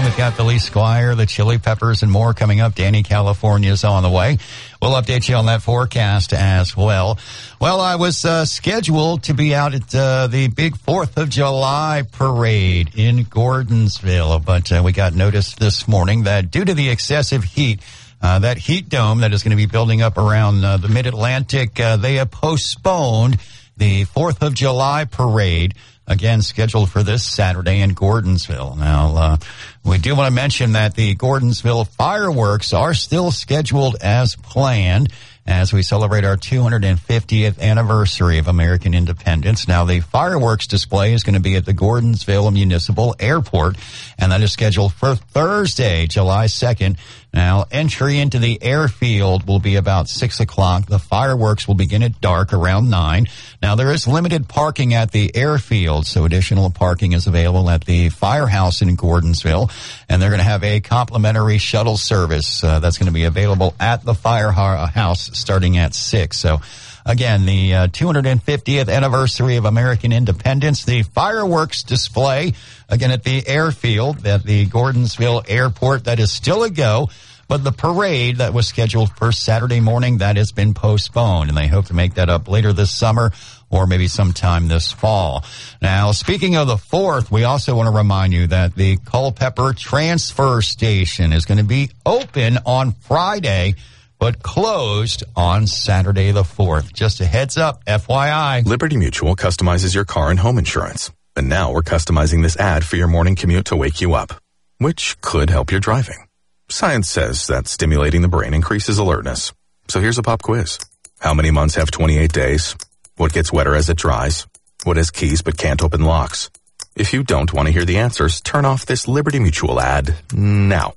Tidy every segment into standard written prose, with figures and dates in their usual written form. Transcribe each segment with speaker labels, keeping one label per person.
Speaker 1: We've got the Lee Squire, the Chili Peppers, and more coming up. Danny California's on the way. We'll update you on that forecast as well. Well, I was scheduled to be out at the big 4th of July parade in Gordonsville, but we got notice this morning that due to the excessive heat, that heat dome that is going to be building up around the Mid-Atlantic, they have postponed the 4th of July parade, again scheduled for this Saturday in Gordonsville. Now, we do want to mention that the Gordonsville fireworks are still scheduled as planned as we celebrate our 250th anniversary of American independence. Now, the fireworks display is going to be at the Gordonsville Municipal Airport, and that is scheduled for Thursday, July 2nd. Now, entry into the airfield will be about 6 o'clock. The fireworks will begin at dark around 9. Now, there is limited parking at the airfield, so additional parking is available at the firehouse in Gordonsville, and they're going to have a complimentary shuttle service that's going to be available at the firehouse starting at 6. So, again, the 250th anniversary of American independence, the fireworks display, again, at the airfield, at the Gordonsville Airport, that is still a go. But the parade that was scheduled for Saturday morning, that has been postponed, and they hope to make that up later this summer or maybe sometime this fall. Now, speaking of the 4th, we also want to remind you that the Culpeper Transfer Station is going to be open on Friday, but closed on Saturday the 4th. Just a heads up, FYI.
Speaker 2: Liberty Mutual customizes your car and home insurance. And now we're customizing this ad for your morning commute to wake you up, which could help your driving. Science says that stimulating the brain increases alertness. So here's a pop quiz. How many months have 28 days? What gets wetter as it dries? What has keys but can't open locks? If you don't want to hear the answers, turn off this Liberty Mutual ad now.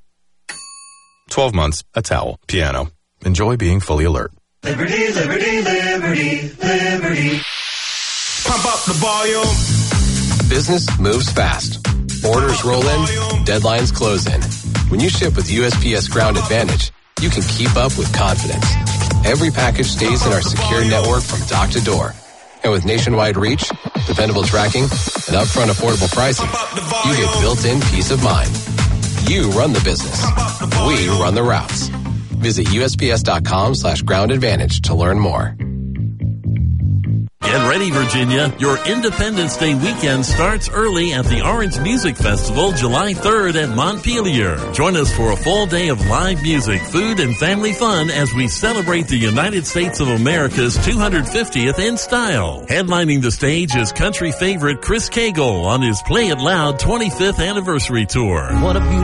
Speaker 2: 12 months, a towel, piano. Enjoy being fully alert.
Speaker 3: Liberty, liberty, liberty, liberty. Pump up the volume.
Speaker 4: Business moves fast. Orders roll in, deadlines close in. When you ship with USPS Ground Advantage, you can keep up with confidence. Every package stays in our secure network from dock to door. And with nationwide reach, dependable tracking, and upfront affordable pricing, you get built-in peace of mind. You run the business. We run the routes. Visit USPS.com/Ground Advantage to learn more.
Speaker 5: Get ready, Virginia. Your Independence Day weekend starts early at the Orange Music Festival, July 3rd at Montpelier. Join us for a full day of live music, food, and family fun as we celebrate the United States of America's 250th in style. Headlining the stage is country favorite Chris Cagle on his Play It Loud 25th anniversary tour.